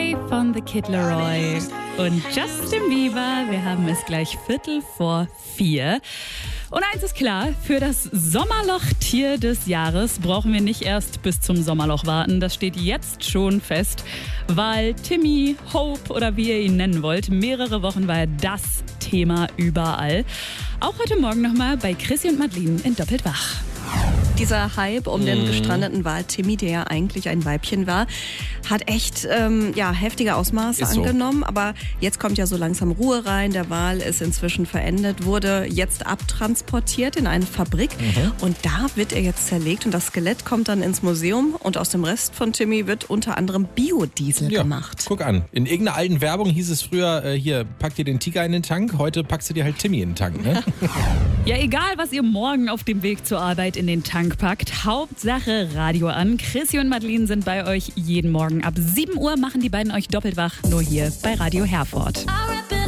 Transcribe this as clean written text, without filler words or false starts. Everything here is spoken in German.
Away von The Kid Laroi und Justin Bieber. Wir haben es gleich 4:15. Und eins ist klar, für das Sommerloch-Tier des Jahres brauchen wir nicht erst bis zum Sommerloch warten. Das steht jetzt schon fest, weil Timmy, Hope oder wie ihr ihn nennen wollt, mehrere Wochen war er das Thema überall. Auch heute Morgen nochmal bei Chrissy und Madeline in Doppelt wach. Dieser Hype um den gestrandeten Wal Timmy, der ja eigentlich ein Weibchen war, hat echt heftige Ausmaße angenommen. Aber jetzt kommt ja so langsam Ruhe rein. Der Wal ist inzwischen verendet, wurde jetzt abtransportiert in eine Fabrik. Und da wird er jetzt zerlegt und das Skelett kommt dann ins Museum. Und aus dem Rest von Timmy wird unter anderem Biodiesel gemacht. Guck an, in irgendeiner alten Werbung hieß es früher, hier, pack dir den Tiger in den Tank. Heute packst du dir halt Timmy in den Tank, ne? Ja, egal, was ihr morgen auf dem Weg zur Arbeit in den Tank packt. Hauptsache Radio an. Chrissy und Madeline sind bei euch jeden Morgen. Ab 7 Uhr machen die beiden euch doppelt wach, nur hier bei Radio Herford.